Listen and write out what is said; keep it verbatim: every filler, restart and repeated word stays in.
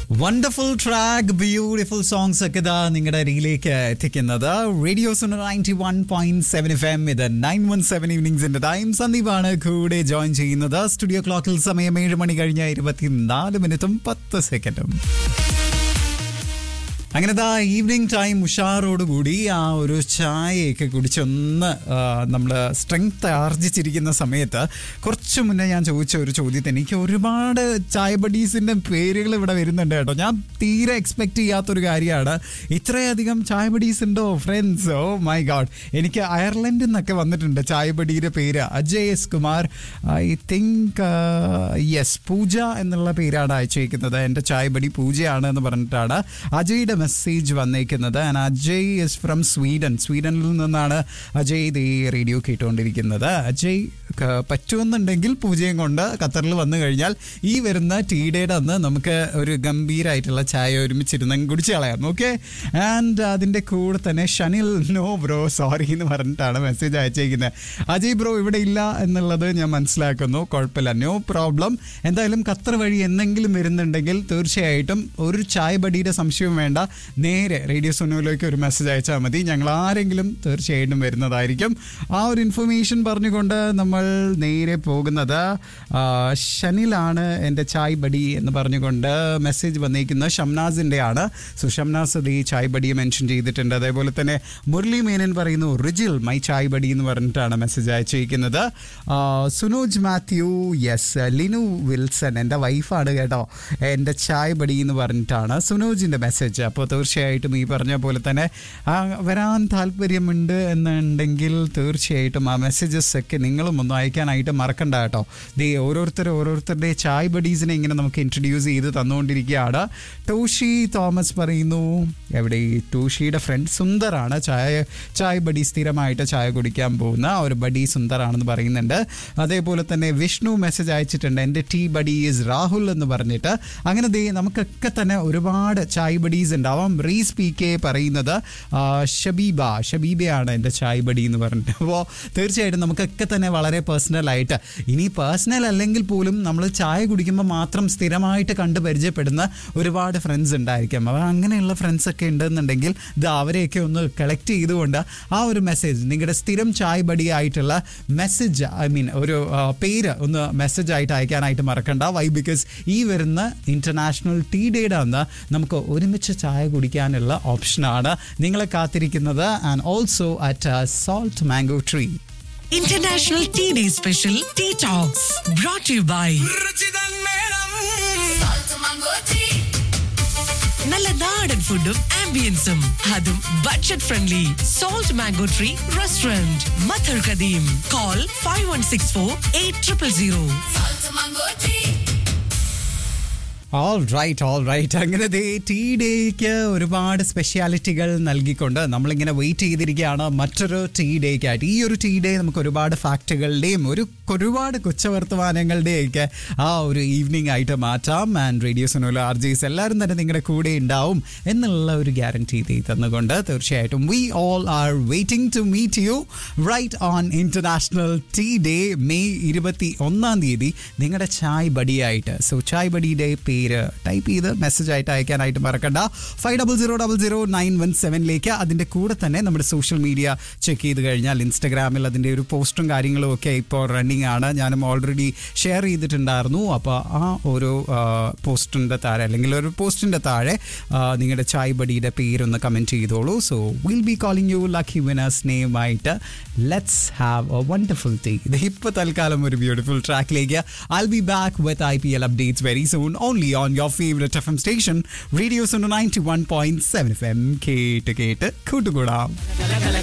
Wonderful track, beautiful songs ഒക്കെ ഇതാ നിങ്ങളുടെ അരികിലേക്ക് എത്തിക്കുന്നത് radio സുന ninety one point seven F M. ഇത് നയൻ വൺ സെവൻ ഈവനിങ്സിന്റെ ടൈം. സന്ദീപാണ് കൂടെ ജോയിൻ ചെയ്യുന്നത്. സ്റ്റുഡിയോ ക്ലോക്കിൽ സമയം ഏഴ് മണി കഴിഞ്ഞ ഇരുപത്തിനാല് മിനിറ്റും പത്ത് സെക്കൻഡും. അങ്ങനെ ദാ ഈവനിങ് ടൈം ഉഷാറോടുകൂടി ആ ഒരു ചായയൊക്കെ കുടിച്ചൊന്ന് നമ്മൾ സ്ട്രെങ്ത് ആർജിച്ചിരിക്കുന്ന സമയത്ത് കുറച്ച് മുന്നേ ഞാൻ ചോദിച്ച ഒരു ചോദ്യത്തിന് എനിക്ക് ഒരുപാട് ചായ ബഡീസിൻ്റെ പേരുകൾ ഇവിടെ വരുന്നുണ്ട് കേട്ടോ. ഞാൻ തീരെ എക്സ്പെക്റ്റ് ചെയ്യാത്തൊരു കാര്യമാണ്. ഇത്രയധികം ചായ ബഡീസ് ഉണ്ടോ ഫ്രണ്ട്സ്? Oh my God. എനിക്ക് അയർലൻഡിൽ നിന്നൊക്കെ വന്നിട്ടുണ്ട് ചായ ബഡിയുടെ പേര്. Ajay S Kumar, I think yes, പൂജ എന്നുള്ള പേരാണ് അയച്ചേക്കുന്നത്. എൻ്റെ ചായ ബഡി പൂജയാണ് എന്ന് പറഞ്ഞിട്ടാണ് അജയുടെ മെസ്സേജ് വന്നേക്കുന്നത്. And Ajay is from Sweden. സ്വീഡനിൽ നിന്നാണ് അജയ് ഇത് ഈ റേഡിയോ കേട്ടുകൊണ്ടിരിക്കുന്നത്. അജയ് പറ്റുമെന്നുണ്ടെങ്കിൽ പൂജയും കൊണ്ട് ഖത്തറിൽ വന്നു കഴിഞ്ഞാൽ ഈ വരുന്ന ടീ ഡേയുടെ അന്ന് നമുക്ക് ഒരു ഗംഭീരമായിട്ടുള്ള ചായ ഒരുമിച്ചിരുന്ന് കുടിച്ച് കളയാം. ഓക്കെ. ആൻഡ് അതിൻ്റെ കൂടെ തന്നെ ഷനിൽ നോ ബ്രോ സോറി എന്ന് പറഞ്ഞിട്ടാണ് മെസ്സേജ് അയച്ചേക്കുന്നത്. അജയ് ബ്രോ ഇവിടെ ഇല്ല എന്നുള്ളത് ഞാൻ മനസ്സിലാക്കുന്നു. കുഴപ്പമില്ല, നോ പ്രോബ്ലം. എന്തായാലും ഖത്തർ വഴി എന്തെങ്കിലും വരുന്നുണ്ടെങ്കിൽ തീർച്ചയായിട്ടും ഒരു ചായ ബഡിയുടെ സംശയവും വേണ്ട, നേരെ റേഡിയോ സുനോയിലേക്ക് ഒരു മെസ്സേജ് അയച്ചാൽ മതി. ഞങ്ങൾ ആരെങ്കിലും തീർച്ചയായിട്ടും വരുന്നതായിരിക്കും. ആ ഒരു ഇൻഫർമേഷൻ പറഞ്ഞുകൊണ്ട് നമ്മൾ നേരെ പോകുന്നത് ഷനിലാണ് എൻ്റെ ചായ് ബഡി എന്ന് പറഞ്ഞുകൊണ്ട് മെസ്സേജ് വന്നിരിക്കുന്നത് ഷംനാസിൻ്റെ ആണ്. സോ ഷംനാസ് ഈ ചായ് ബഡിയെ മെൻഷൻ ചെയ്തിട്ടുണ്ട്. അതേപോലെ തന്നെ മുരളി മേനൻ പറയുന്നു റിജിൽ മൈ ചായ് ബഡി എന്ന് പറഞ്ഞിട്ടാണ് മെസ്സേജ് അയച്ചിരിക്കുന്നത്. സുനോജ് മാത്യു, യെസ്, ലിനു വിൽസൺ എൻ്റെ വൈഫാണ് കേട്ടോ, എൻ്റെ ചായ് ബഡി എന്ന് പറഞ്ഞിട്ടാണ് സുനോജിൻ്റെ മെസ്സേജ്. അപ്പോൾ തീർച്ചയായിട്ടും ഈ പറഞ്ഞ പോലെ തന്നെ വരാൻ താല്പര്യമുണ്ട് എന്നുണ്ടെങ്കിൽ തീർച്ചയായിട്ടും ആ മെസ്സേജസ് ഒക്കെ നിങ്ങളും ഒന്ന് അയക്കാനായിട്ട് മറക്കണ്ട കേട്ടോ. ദേ ഓരോരുത്തർ ഓരോരുത്തരുടെ ചായ് ബഡീസിനെ ഇങ്ങനെ നമുക്ക് ഇൻട്രൊഡ്യൂസ് ചെയ്ത് തന്നുകൊണ്ടിരിക്കുകയാണ്. ടോഷി തോമസ് പറയുന്നു, എവിടെ ടോഷിയുടെ ഫ്രണ്ട് സുന്ദറാണ്, ചായ ചായ് ബഡി സ്ഥിരമായിട്ട് ചായ കുടിക്കാൻ പോകുന്ന ഒരു ബഡി സുന്ദറാണെന്ന് പറയുന്നുണ്ട്. അതേപോലെ തന്നെ വിഷ്ണു മെസ്സേജ് അയച്ചിട്ടുണ്ട്, എൻ്റെ ടീ ബഡി ഈസ് രാഹുൽ എന്ന് പറഞ്ഞിട്ട്. അങ്ങനെ ദേ നമുക്കൊക്കെ തന്നെ ഒരുപാട് ചായ് ബഡീസ് ഉണ്ടാവാം. റീസ് പി കെ പറയുന്നത് ഷബീബ ഷബീബയാണ് എൻ്റെ ചായ് ബഡി എന്ന് പറഞ്ഞിട്ട്. അപ്പോൾ തീർച്ചയായിട്ടും നമുക്കൊക്കെ തന്നെ വളരെ പേഴ്സണലായിട്ട്, ഇനി പേഴ്സണൽ അല്ലെങ്കിൽ പോലും നമ്മൾ ചായ കുടിക്കുമ്പോൾ മാത്രം സ്ഥിരമായിട്ട് കണ്ട് പരിചയപ്പെടുന്ന ഒരുപാട് ഫ്രണ്ട്സ് ഉണ്ടായിരിക്കാം. അപ്പോൾ അങ്ങനെയുള്ള ഫ്രണ്ട്സൊക്കെ ഉണ്ടെന്നുണ്ടെങ്കിൽ ഇത് അവരെയൊക്കെ ഒന്ന് കളക്ട് ചെയ്തുകൊണ്ട് ആ ഒരു മെസ്സേജ്, നിങ്ങളുടെ സ്ഥിരം ചായ് ബഡി ആയിട്ടുള്ള മെസ്സേജ്, ഐ മീൻ ഒരു പേര് ഒന്ന് മെസ്സേജ് ആയിട്ട് അയക്കാനായിട്ട് മറക്കണ്ട. വൈ? ബിക്കോസ് ഈ വരുന്ന ഇന്റർനാഷണൽ ടീ ഡേയുടെ അന്ന് നമുക്ക് ഒരുമിച്ച് ചായ കുടിക്കാനുള്ള ഓപ്ഷനാണ് നിങ്ങളെ കാത്തിരിക്കുന്നത്. And also at salt mango tree. International Tea Day Special Tea Talks brought to you by നല്ല നാടൻ ഫുഡും ആംബിയൻസും അതും budget friendly. Salt mango tree restaurant, മഥർ കദീം. Call five one six four eight triple zero. All right all right അങ്ങനെ ദേ tea ഡേക്ക് ഒരുപാട് സ്പെഷ്യാലിറ്റികൾ നൽകിക്കൊണ്ട് നമ്മളിങ്ങനെ wait ചെയ്തിരിക്കുകയാണ് മറ്റൊരു ടീ ഡേക്കായിട്ട്. ഈ ഒരു ടീ ഡേ നമുക്ക് ഒരുപാട് ഫാക്റ്റുകളുടെയും ഒരു ഒരുപാട് കൊച്ചവർത്തമാനങ്ങളുടെയൊക്കെ ആ ഒരു ഈവനിങ് ആയിട്ട് മാറ്റാം. ആൻഡ് റേഡിയോ സുനോല ആർ ജെസ് എല്ലാവരും തന്നെ നിങ്ങളുടെ കൂടെ ഉണ്ടാവും എന്നുള്ള ഒരു ഗ്യാരണ്ടി തന്നുകൊണ്ട് തീർച്ചയായിട്ടും we all are waiting to meet you right on international tea day May ഇരുപത്തി ഒന്നാം തീയതി നിങ്ങളുടെ Chai ബഡിയായിട്ട്. So Chai buddy day പേര് ടൈപ്പ് ചെയ്ത് മെസ്സേജ് ആയിട്ട് അയക്കാനായിട്ട് മറക്കണ്ട. Five double zero double zero nine one സെവനിലേക്ക്. അതിൻ്റെ കൂടെ തന്നെ നമ്മുടെ സോഷ്യൽ മീഡിയ ചെക്ക് ചെയ്ത് കഴിഞ്ഞാൽ ഇൻസ്റ്റഗ്രാമിൽ അതിൻ്റെ ഒരു പോസ്റ്റും കാര്യങ്ങളും ഒക്കെ ഇപ്പോൾ റണ്ണിങ് ആണ്. ഞാനും ഓൾറെഡി ഷെയർ ചെയ്തിട്ടുണ്ടായിരുന്നു. അപ്പോൾ ആ ഒരു പോസ്റ്റിൻ്റെ താഴെ അല്ലെങ്കിൽ ഒരു പോസ്റ്റിൻ്റെ താഴെ നിങ്ങളുടെ ചായ് ബഡിയുടെ പേരൊന്ന് കമൻറ്റ് ചെയ്തോളൂ. So will be calling U lucky winners നെയിമായിട്ട്. Let's have A wonderful day. ഇത് ഇപ്പോൾ തൽക്കാലം ഒരു ബ്യൂട്ടിഫുൾ ട്രാക്കിലേക്ക്. I will be back with I P L updates very soon only on your favorite F M station Radio Suno ninety one point seven F M. കേട്ട് കേട്ട് കൂട്ടുകൂടാം.